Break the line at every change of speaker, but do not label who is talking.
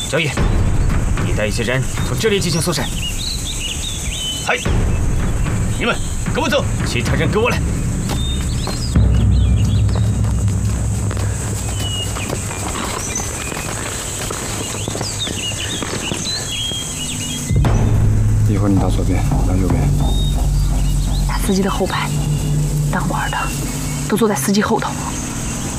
焦爷，你带一些人从这里进行搜审。嗨，你们跟我走，其他人跟我来。
一会儿你到左边，我到右边。
司机的后排，当官的都坐在司机后头。